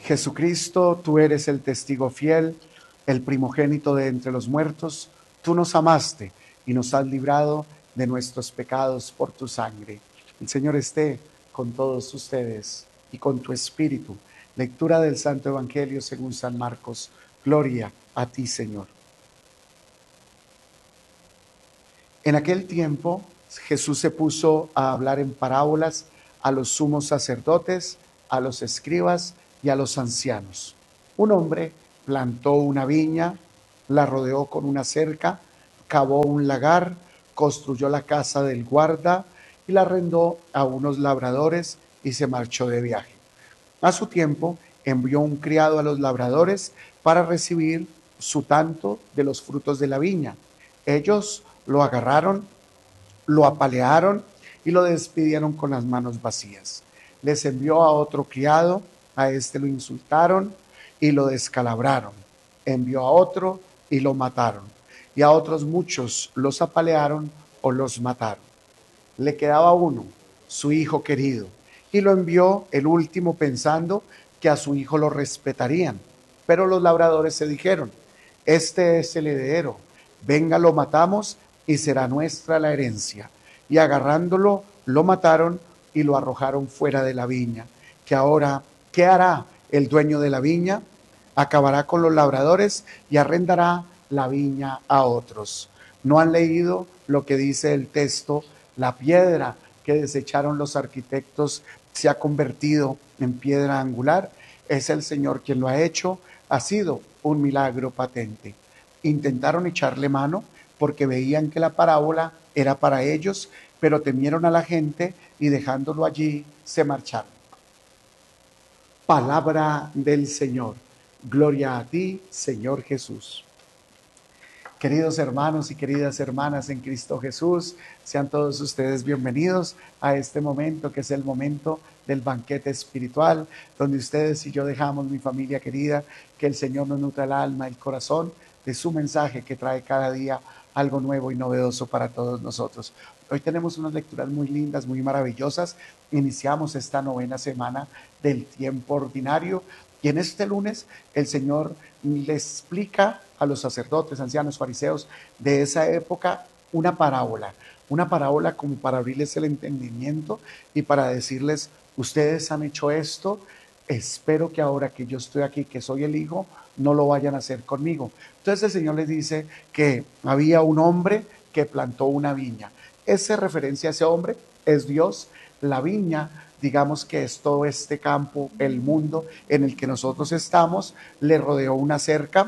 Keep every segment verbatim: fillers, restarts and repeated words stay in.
Jesucristo, tú eres el testigo fiel, el primogénito de entre los muertos. Tú nos amaste y nos has librado de nuestros pecados por tu sangre. El Señor esté con todos ustedes y con tu espíritu. Lectura del Santo Evangelio según San Marcos. Gloria a ti, Señor. En aquel tiempo, Jesús se puso a hablar en parábolas a los sumos sacerdotes, a los escribas y a los ancianos. Un hombre plantó una viña, la rodeó con una cerca, cavó un lagar, construyó la casa del guarda y la arrendó a unos labradores y se marchó de viaje. A su tiempo envió un criado a los labradores para recibir su tanto de los frutos de la viña. Ellos lo agarraron, lo apalearon y lo despidieron con las manos vacías. Les envió a otro criado, a este lo insultaron y lo descalabraron. Envió a otro y lo mataron. Y a otros muchos los apalearon o los mataron. Le quedaba uno, su hijo querido, y lo envió el último pensando que a su hijo lo respetarían. Pero los labradores se dijeron: este es el heredero, venga, lo matamos y será nuestra la herencia. Y agarrándolo, lo mataron y lo arrojaron fuera de la viña. Que ahora, ¿qué hará el dueño de la viña? Acabará con los labradores y arrendará la viña a otros. ¿No han leído lo que dice el texto? La piedra que desecharon los arquitectos se ha convertido en piedra angular. Es el Señor quien lo ha hecho. Ha sido un milagro patente. Intentaron echarle mano porque veían que la parábola era para ellos, pero temieron a la gente y dejándolo allí se marcharon. Palabra del Señor. Gloria a ti, Señor Jesús. Queridos hermanos y queridas hermanas en Cristo Jesús, sean todos ustedes bienvenidos a este momento que es el momento del banquete espiritual, donde ustedes y yo dejamos, mi familia querida, que el Señor nos nutra el alma, el corazón de su mensaje que trae cada día algo nuevo y novedoso para todos nosotros. Hoy tenemos unas lecturas muy lindas, muy maravillosas. Iniciamos esta novena semana del tiempo ordinario y en este lunes el Señor le explica a los sacerdotes, ancianos, fariseos de esa época una parábola, una parábola como para abrirles el entendimiento y para decirles: ustedes han hecho esto, espero que ahora que yo estoy aquí, que soy el Hijo, no lo vayan a hacer conmigo. Entonces el Señor les dice que había un hombre que plantó una viña. Esa referencia a ese hombre es Dios. La viña, digamos que es todo este campo, el mundo en el que nosotros estamos. Le rodeó una cerca,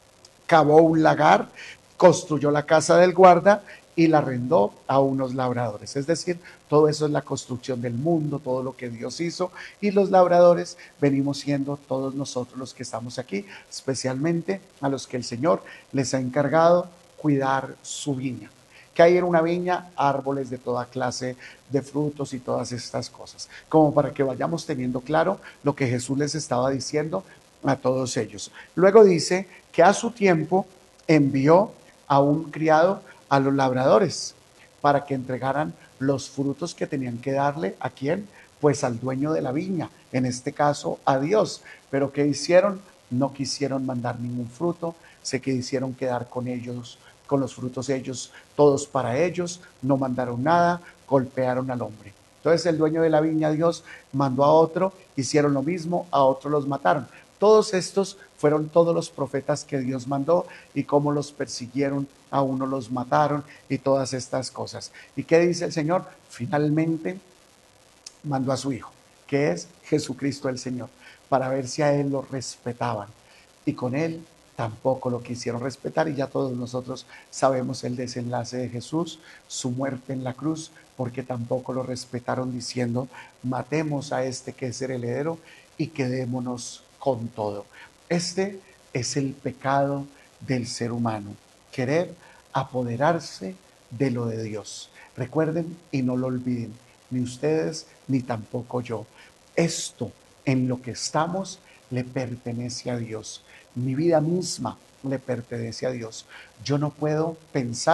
cavó un lagar, construyó la casa del guarda y la arrendó a unos labradores. Es decir, todo eso es la construcción del mundo, todo lo que Dios hizo, y los labradores venimos siendo todos nosotros los que estamos aquí, especialmente a los que el Señor les ha encargado cuidar su viña. Que hay en una viña árboles de toda clase de frutos y todas estas cosas, como para que vayamos teniendo claro lo que Jesús les estaba diciendo a todos ellos. Luego dice que a su tiempo envió a un criado a los labradores para que entregaran los frutos que tenían que darle. ¿A quién? Pues al dueño de la viña, en este caso a Dios. Pero ¿qué hicieron? No quisieron mandar ningún fruto, se quisieron quedar con ellos, con los frutos ellos, todos para ellos, no mandaron nada, golpearon al hombre. Entonces el dueño de la viña, Dios, mandó a otro, hicieron lo mismo, a otro los mataron. Todos estos fueron todos los profetas que Dios mandó y cómo los persiguieron, a uno los mataron y todas estas cosas. ¿Y qué dice el Señor? Finalmente mandó a su Hijo, que es Jesucristo el Señor, para ver si a Él lo respetaban. Y con Él tampoco lo quisieron respetar y ya todos nosotros sabemos el desenlace de Jesús, su muerte en la cruz, porque tampoco lo respetaron diciendo: matemos a este que es el heredero y quedémonos con todo. Este es el pecado del ser humano, querer apoderarse de lo de Dios. Recuerden y no lo olviden, ni ustedes ni tampoco yo. Esto en lo que estamos le pertenece a Dios. Mi vida misma le pertenece a Dios. Yo no puedo pensar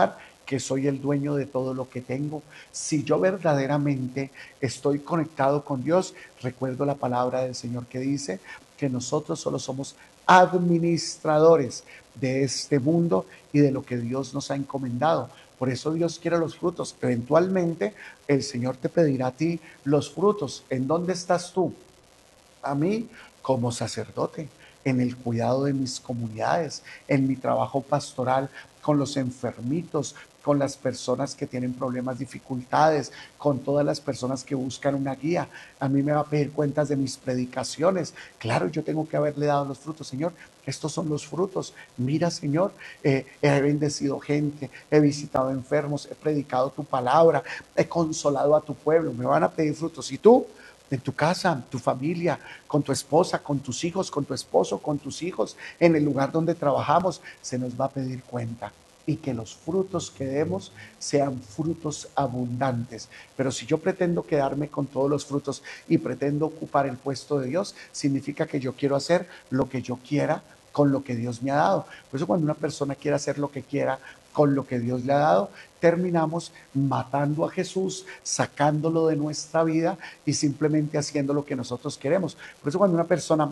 que soy el dueño de todo lo que tengo. Si yo verdaderamente estoy conectado con Dios, recuerdo la palabra del Señor que dice que nosotros solo somos administradores de este mundo y de lo que Dios nos ha encomendado. Por eso Dios quiere los frutos. Eventualmente el Señor te pedirá a ti los frutos. ¿En dónde estás tú? A mí, como sacerdote, en el cuidado de mis comunidades, en mi trabajo pastoral con los enfermitos, con las personas que tienen problemas, dificultades, con todas las personas que buscan una guía. A mí me va a pedir cuentas de mis predicaciones. Claro, yo tengo que haberle dado los frutos. Señor, estos son los frutos. Mira, Señor, eh, he bendecido gente, he visitado enfermos, he predicado tu palabra, he consolado a tu pueblo. Me van a pedir frutos. ¿Y tú? En tu casa, tu familia, con tu esposa, con tus hijos, con tu esposo, con tus hijos, en el lugar donde trabajamos, se nos va a pedir cuenta. Y que los frutos que demos sean frutos abundantes. Pero si yo pretendo quedarme con todos los frutos y pretendo ocupar el puesto de Dios, significa que yo quiero hacer lo que yo quiera con lo que Dios me ha dado. Por eso cuando una persona quiere hacer lo que quiera con lo que Dios le ha dado, terminamos matando a Jesús, sacándolo de nuestra vida y simplemente haciendo lo que nosotros queremos. Por eso cuando una persona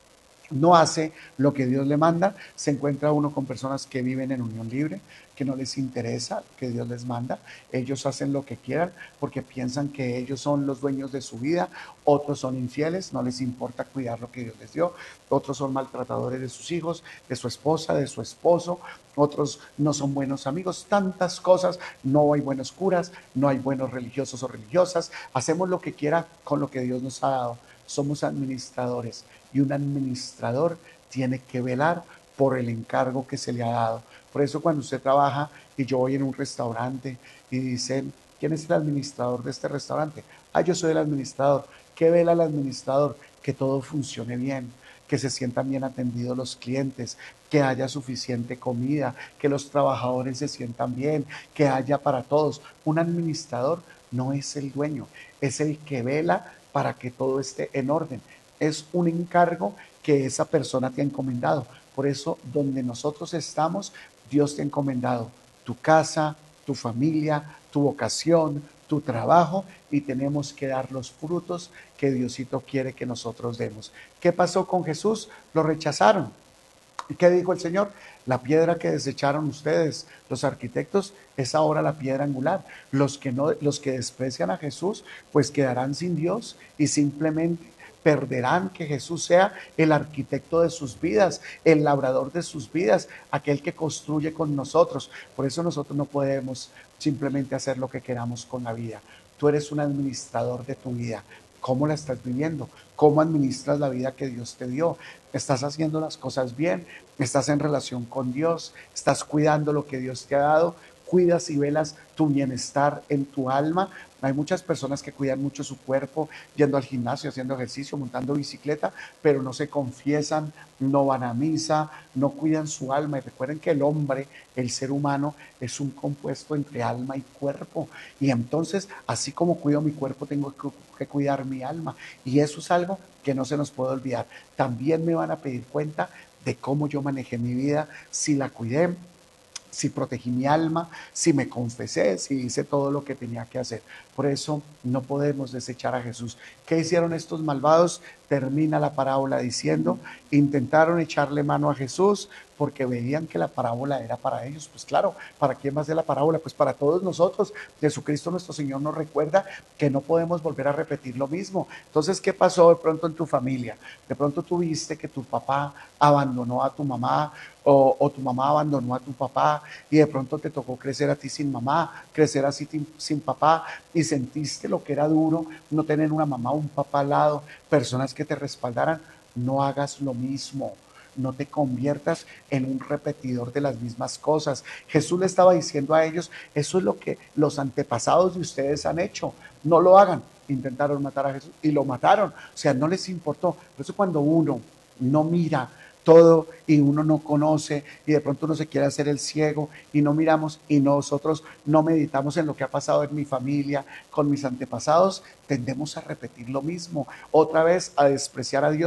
no hace lo que Dios le manda, se encuentra uno con personas que viven en unión libre, que no les interesa lo que Dios les manda. Ellos hacen lo que quieran porque piensan que ellos son los dueños de su vida. Otros son infieles, no les importa cuidar lo que Dios les dio. Otros son maltratadores de sus hijos, de su esposa, de su esposo. Otros no son buenos amigos. Tantas cosas. No hay buenos curas, no hay buenos religiosos o religiosas. Hacemos lo que quiera con lo que Dios nos ha dado. Somos administradores y un administrador tiene que velar por el encargo que se le ha dado. Por eso cuando usted trabaja y yo voy en un restaurante y dicen, ¿quién es el administrador de este restaurante? Ah, yo soy el administrador. ¿Qué vela el administrador? Que todo funcione bien, que se sientan bien atendidos los clientes, que haya suficiente comida, que los trabajadores se sientan bien, que haya para todos. Un administrador no es el dueño, es el que vela para que todo esté en orden. Es un encargo que esa persona te ha encomendado. Por eso, donde nosotros estamos, Dios te ha encomendado tu casa, tu familia, tu vocación, tu trabajo, y tenemos que dar los frutos que Diosito quiere que nosotros demos. ¿Qué pasó con Jesús? Lo rechazaron. ¿Y qué dijo el Señor? La piedra que desecharon ustedes, los arquitectos, es ahora la piedra angular. Los que no, los que desprecian a Jesús, pues quedarán sin Dios y simplemente perderán que Jesús sea el arquitecto de sus vidas, el labrador de sus vidas, aquel que construye con nosotros. Por eso nosotros no podemos simplemente hacer lo que queramos con la vida. Tú eres un administrador de tu vida. ¿Cómo la estás viviendo? ¿Cómo administras la vida que Dios te dio? ¿Estás haciendo las cosas bien? ¿Estás en relación con Dios? ¿Estás cuidando lo que Dios te ha dado? ¿Cuidas y velas tu bienestar en tu alma? Hay muchas personas que cuidan mucho su cuerpo, yendo al gimnasio, haciendo ejercicio, montando bicicleta, pero no se confiesan, no van a misa, no cuidan su alma. Y recuerden que el hombre, el ser humano, es un compuesto entre alma y cuerpo. Y entonces, así como cuido mi cuerpo, tengo que cuidar mi alma. Y eso es algo que no se nos puede olvidar. También me van a pedir cuenta de cómo yo manejé mi vida, si la cuidé, si protegí mi alma, si me confesé, si hice todo lo que tenía que hacer. Por eso no podemos desechar a Jesús. ¿Qué hicieron estos malvados? Termina la parábola diciendo, intentaron echarle mano a Jesús porque veían que la parábola era para ellos. Pues claro, ¿para quién va a ser la parábola? Pues para todos nosotros. Jesucristo nuestro Señor nos recuerda que no podemos volver a repetir lo mismo. Entonces, ¿qué pasó de pronto en tu familia? De pronto tú viste que tu papá abandonó a tu mamá, o, o tu mamá abandonó a tu papá, y de pronto te tocó crecer a ti sin mamá, crecer así sin papá, y sentiste lo que era duro no tener una mamá o un papá al lado, personas que te respaldaran. No hagas lo mismo. No te conviertas en un repetidor de las mismas cosas. Jesús le estaba diciendo a ellos, eso es lo que los antepasados de ustedes han hecho, no lo hagan. Intentaron matar a Jesús y lo mataron, o sea, no les importó. Por eso cuando uno no mira todo y uno no conoce y de pronto uno se quiere hacer el ciego y no miramos y nosotros no meditamos en lo que ha pasado en mi familia, con mis antepasados, tendemos a repetir lo mismo, otra vez a despreciar a Dios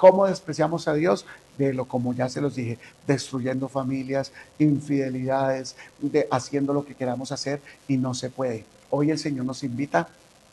¿Cómo despreciamos a Dios? De lo, como ya se los dije, destruyendo familias, infidelidades, de, haciendo lo que queramos hacer y no se puede. Hoy el Señor nos invita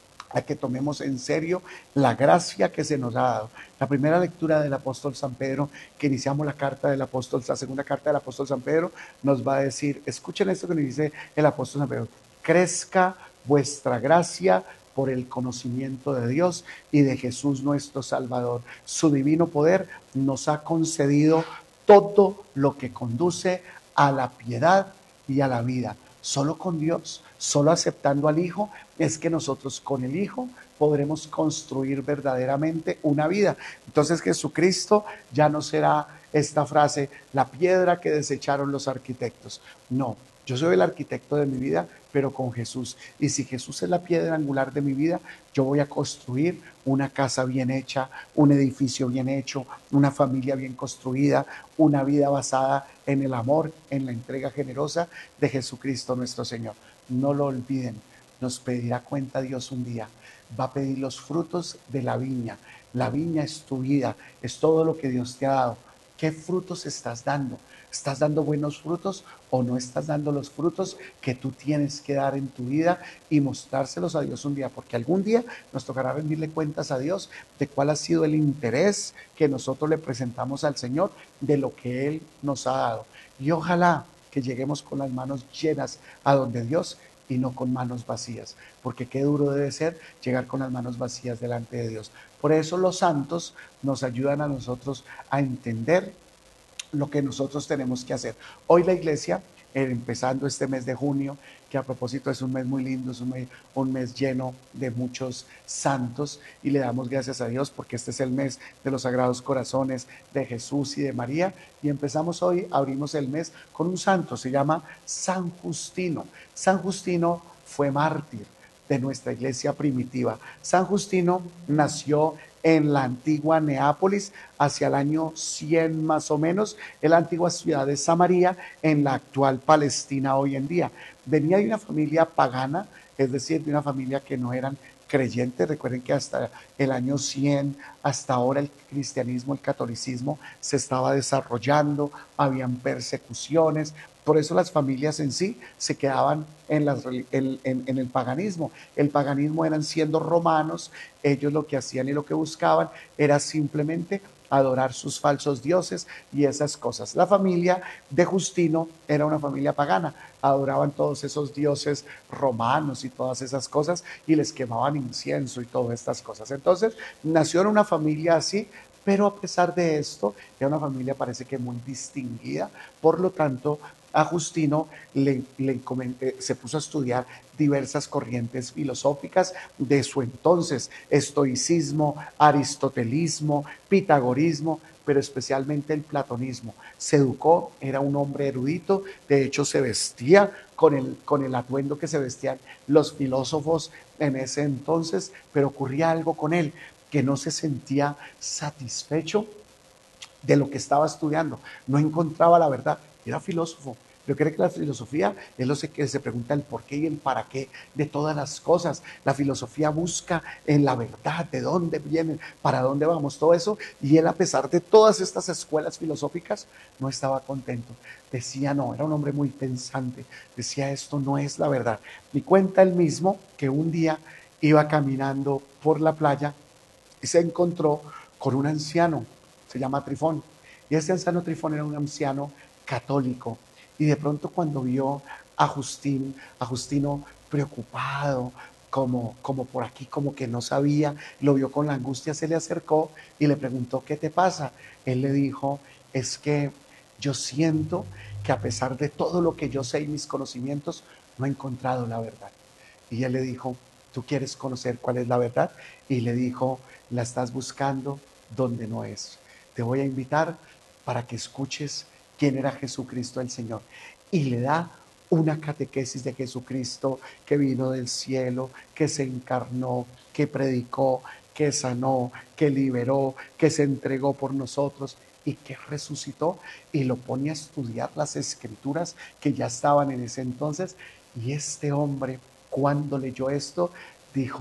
a que tomemos en serio la gracia que se nos ha dado. La primera lectura del apóstol San Pedro, que iniciamos la carta del apóstol, la segunda carta del apóstol San Pedro, nos va a decir, escuchen esto que nos dice el apóstol San Pedro: crezca vuestra gracia por el conocimiento de Dios y de Jesús nuestro Salvador. Su divino poder nos ha concedido todo lo que conduce a la piedad y a la vida. Solo con Dios, solo aceptando al Hijo, es que nosotros con el Hijo podremos construir verdaderamente una vida. Entonces Jesucristo ya no será esta frase, la piedra que desecharon los arquitectos. No, yo soy el arquitecto de mi vida, pero con Jesús. Y si Jesús es la piedra angular de mi vida, yo voy a construir una casa bien hecha, un edificio bien hecho, una familia bien construida, una vida basada en el amor, en la entrega generosa de Jesucristo nuestro Señor. No lo olviden, nos pedirá cuenta Dios un día. Va a pedir los frutos de la viña. La viña es tu vida, es todo lo que Dios te ha dado. ¿Qué frutos estás dando? ¿Estás dando buenos frutos o no estás dando los frutos que tú tienes que dar en tu vida y mostrárselos a Dios un día? Porque algún día nos tocará rendirle cuentas a Dios de cuál ha sido el interés que nosotros le presentamos al Señor de lo que Él nos ha dado. Y ojalá que lleguemos con las manos llenas a donde Dios y no con manos vacías, porque qué duro debe ser llegar con las manos vacías delante de Dios. Por eso los santos nos ayudan a nosotros a entender lo que nosotros tenemos que hacer. Hoy la iglesia, empezando este mes de junio, que a propósito es un mes muy lindo, es un mes, un mes lleno de muchos santos, y le damos gracias a Dios porque este es el mes de los Sagrados Corazones de Jesús y de María, y empezamos hoy, abrimos el mes con un santo, se llama San Justino. San Justino fue mártir de nuestra iglesia primitiva. San Justino nació en la antigua Neápolis hacia el año cien más o menos, en la antigua ciudad de Samaria, en la actual Palestina hoy en día. Venía de una familia pagana, es decir, de una familia que no eran creyentes. Recuerden que hasta el año cien, hasta ahora el cristianismo, el catolicismo se estaba desarrollando, habían persecuciones. Por eso las familias en sí se quedaban en, las, en, en, en el paganismo. El paganismo eran siendo romanos, ellos lo que hacían y lo que buscaban era simplemente adorar sus falsos dioses y esas cosas. La familia de Justino era una familia pagana, adoraban todos esos dioses romanos y todas esas cosas y les quemaban incienso y todas estas cosas. Entonces nació en una familia así, pero a pesar de esto, era una familia parece que muy distinguida, por lo tanto, a Justino le, le comenté, se puso a estudiar diversas corrientes filosóficas de su entonces, estoicismo, aristotelismo, pitagorismo, pero especialmente el platonismo. Se educó, era un hombre erudito, de hecho se vestía con el, con el atuendo que se vestían los filósofos en ese entonces, pero ocurría algo con él, que no se sentía satisfecho de lo que estaba estudiando, no encontraba la verdad, era filósofo. Pero cree que la filosofía es lo que se pregunta el por qué y el para qué de todas las cosas. La filosofía busca en la verdad, de dónde vienen, para dónde vamos, todo eso. Y él, a pesar de todas estas escuelas filosóficas, no estaba contento. Decía, no, era un hombre muy pensante. Decía, esto no es la verdad. Y cuenta él mismo que un día iba caminando por la playa y se encontró con un anciano, se llama Trifón. Y ese anciano Trifón era un anciano católico. Y de pronto cuando vio a Justín, a Justino preocupado, como, como por aquí, como que no sabía, lo vio con la angustia, se le acercó y le preguntó, ¿qué te pasa? Él le dijo, es que yo siento que a pesar de todo lo que yo sé y mis conocimientos, no he encontrado la verdad. Y él le dijo, ¿tú quieres conocer cuál es la verdad? Y le dijo, la estás buscando donde no es. Te voy a invitar para que escuches quién era Jesucristo el Señor. Y le da una catequesis de Jesucristo que vino del cielo, que se encarnó, que predicó, que sanó, que liberó, que se entregó por nosotros y que resucitó, y lo pone a estudiar las escrituras que ya estaban en ese entonces. Y este hombre, cuando leyó esto, dijo,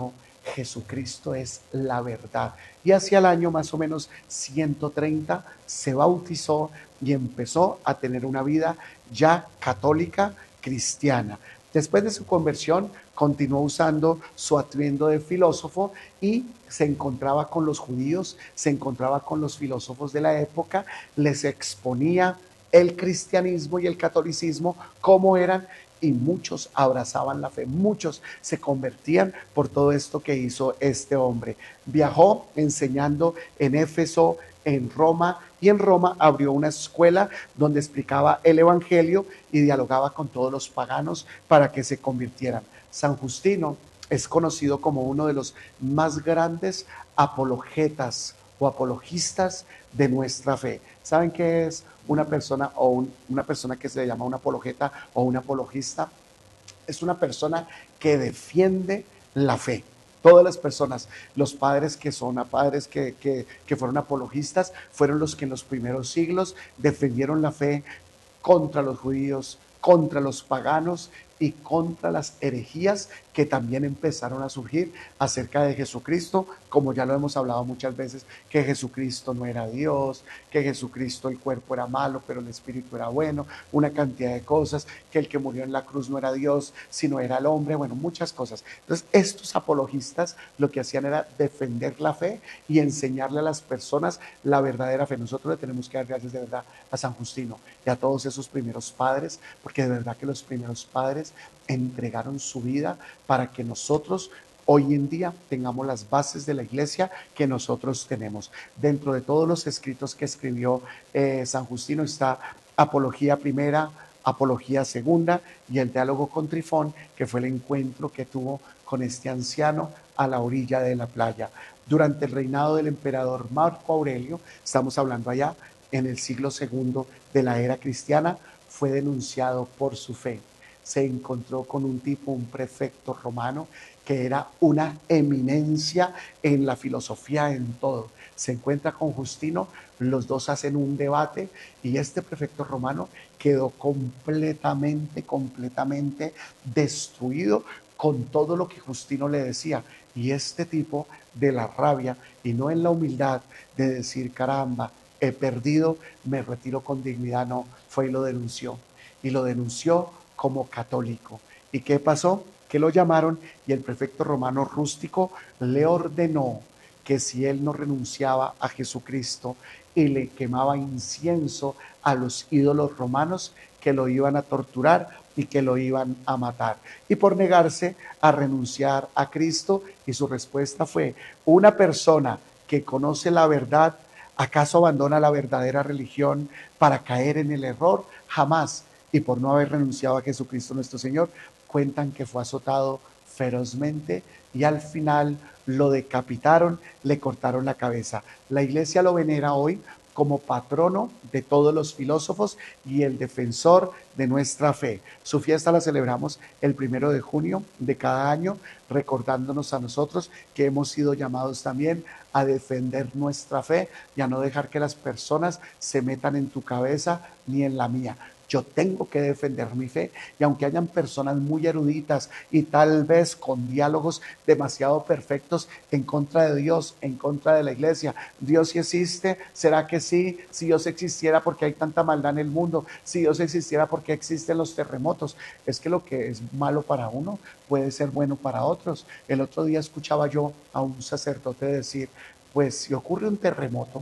Jesucristo es la verdad. Y hacia el año más o menos ciento treinta se bautizó y empezó a tener una vida ya católica cristiana. Después de su conversión, continuó usando su atuendo de filósofo y se encontraba con los judíos, se encontraba con los filósofos de la época, les exponía el cristianismo y el catolicismo como eran, y muchos abrazaban la fe, muchos se convertían por todo esto que hizo este hombre. Viajó enseñando en Éfeso, en Roma, y en Roma abrió una escuela donde explicaba el evangelio y dialogaba con todos los paganos para que se convirtieran. San Justino es conocido como uno de los más grandes apologetas o apologistas de nuestra fe. ¿Saben qué es una persona o un, una persona que se llama un apologeta o un apologista? Es una persona que defiende la fe. Todas las personas, los padres que son padres que, que, que fueron apologistas, fueron los que en los primeros siglos defendieron la fe contra los judíos, contra los paganos y contra las herejías que también empezaron a surgir acerca de Jesucristo, como ya lo hemos hablado muchas veces, que Jesucristo no era Dios, que Jesucristo el cuerpo era malo, pero el espíritu era bueno, una cantidad de cosas, que el que murió en la cruz no era Dios, sino era el hombre, bueno, muchas cosas. Entonces, estos apologistas lo que hacían era defender la fe y enseñarle a las personas la verdadera fe. Nosotros le tenemos que dar gracias de verdad a San Justino y a todos esos primeros padres, porque de verdad que los primeros padres entregaron su vida para que nosotros hoy en día tengamos las bases de la iglesia que nosotros tenemos. Dentro de todos los escritos que escribió eh, San Justino está Apología Primera, Apología Segunda y el diálogo con Trifón, que fue el encuentro que tuvo con este anciano a la orilla de la playa. Durante el reinado del emperador Marco Aurelio, estamos hablando allá en el siglo segundo de la era cristiana, fue denunciado por su fe. Se encontró con un tipo, un prefecto romano, que era una eminencia en la filosofía, en todo. Se encuentra con Justino, los dos hacen un debate y este prefecto romano quedó completamente, completamente destruido con todo lo que Justino le decía. Y este tipo, de la rabia y no en la humildad de decir, caramba, he perdido, me retiro con dignidad, no, fue y lo denunció. Y lo denunció como católico. ¿Y qué pasó? Que lo llamaron y el prefecto romano Rústico le ordenó que si él no renunciaba a Jesucristo y le quemaba incienso a los ídolos romanos, que lo iban a torturar y que lo iban a matar. Y por negarse a renunciar a Cristo, y su respuesta fue, una persona que conoce la verdad, ¿acaso abandona la verdadera religión para caer en el error? Jamás. Y por no haber renunciado a Jesucristo nuestro Señor, cuentan que fue azotado ferozmente y al final lo decapitaron, le cortaron la cabeza. La iglesia lo venera hoy como patrono de todos los filósofos y el defensor de nuestra fe. Su fiesta la celebramos el primero de junio de cada año, recordándonos a nosotros que hemos sido llamados también a defender nuestra fe y a no dejar que las personas se metan en tu cabeza ni en la mía. Yo tengo que defender mi fe y aunque hayan personas muy eruditas y tal vez con diálogos demasiado perfectos en contra de Dios, en contra de la iglesia, Dios sí existe, ¿será que sí? Si Dios existiera, ¿por qué hay tanta maldad en el mundo? Si Dios existiera, ¿por qué existen los terremotos? Es que lo que es malo para uno puede ser bueno para otros. El otro día escuchaba yo a un sacerdote decir, pues si ocurre un terremoto,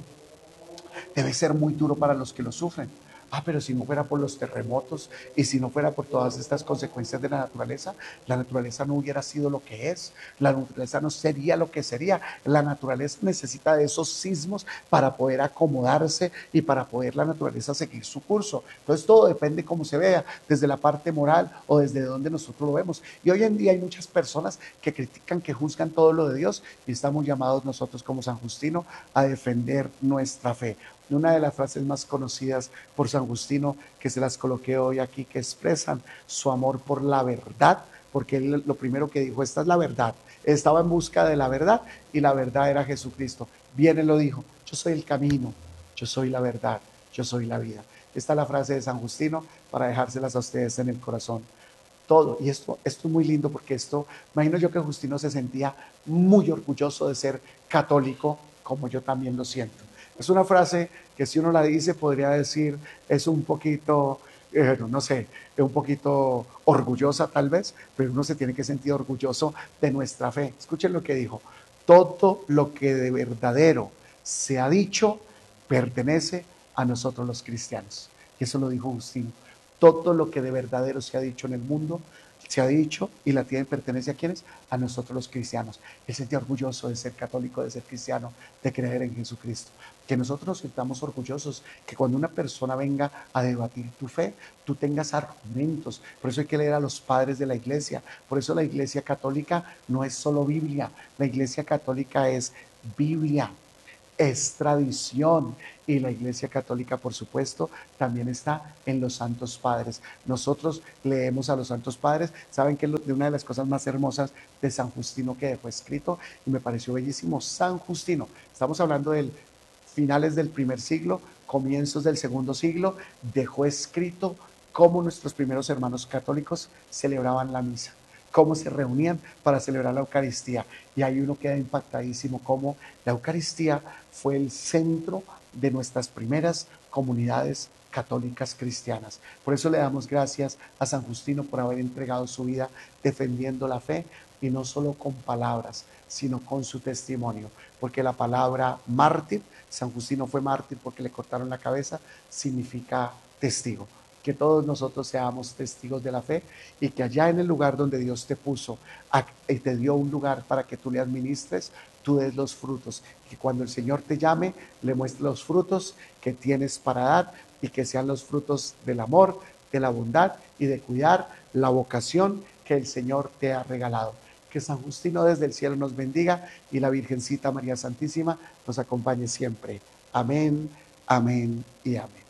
debe ser muy duro para los que lo sufren. Ah, pero si no fuera por los terremotos y si no fuera por todas estas consecuencias de la naturaleza, la naturaleza no hubiera sido lo que es, la naturaleza no sería lo que sería. La naturaleza necesita de esos sismos para poder acomodarse y para poder la naturaleza seguir su curso. Entonces todo depende cómo se vea, desde la parte moral o desde donde nosotros lo vemos. Y hoy en día hay muchas personas que critican, que juzgan todo lo de Dios y estamos llamados nosotros como San Justino a defender nuestra fe. Una de las frases más conocidas por San Justino, que se las coloqué hoy aquí, que expresan su amor por la verdad, porque él lo primero que dijo, esta es la verdad. Estaba en busca de la verdad y la verdad era Jesucristo. Bien él lo dijo, yo soy el camino, yo soy la verdad, yo soy la vida. Esta es la frase de San Justino para dejárselas a ustedes en el corazón. todo. Y esto, esto es muy lindo porque esto, imagino yo que Justino se sentía muy orgulloso de ser católico, como yo también lo siento. Es una frase que si uno la dice podría decir es un poquito, eh, no sé, un poquito orgullosa tal vez, pero uno se tiene que sentir orgulloso de nuestra fe. Escuchen lo que dijo: todo lo que de verdadero se ha dicho pertenece a nosotros los cristianos. Y eso lo dijo Justino. Todo lo que de verdadero se ha dicho en el mundo se ha dicho, y la tierra pertenece a quienes, a nosotros los cristianos. Él se sentía orgulloso de ser católico, de ser cristiano, de creer en Jesucristo. Que nosotros nos sintamos orgullosos, que cuando una persona venga a debatir tu fe, tú tengas argumentos. Por eso hay que leer a los padres de la iglesia. Por eso la iglesia católica no es solo Biblia, la iglesia católica es Biblia, es tradición, y la Iglesia Católica, por supuesto, también está en los Santos Padres. Nosotros leemos a los Santos Padres. Saben que es una de las cosas más hermosas de San Justino que dejó escrito, y me pareció bellísimo. San Justino, estamos hablando del finales del primer siglo, comienzos del segundo siglo, dejó escrito cómo nuestros primeros hermanos católicos celebraban la misa, cómo se reunían para celebrar la Eucaristía. Y ahí uno queda impactadísimo cómo la Eucaristía fue el centro de nuestras primeras comunidades católicas cristianas. Por eso le damos gracias a San Justino por haber entregado su vida defendiendo la fe, y no solo con palabras, sino con su testimonio, porque la palabra mártir, San Justino fue mártir porque le cortaron la cabeza, significa testigo. Que todos nosotros seamos testigos de la fe, y que allá en el lugar donde Dios te puso y te dio un lugar para que tú le administres, tú des los frutos, y que cuando el Señor te llame, le muestres los frutos que tienes para dar, y que sean los frutos del amor, de la bondad y de cuidar la vocación que el Señor te ha regalado. Que San Justino desde el cielo nos bendiga, y la Virgencita María Santísima nos acompañe siempre. Amén, amén y amén.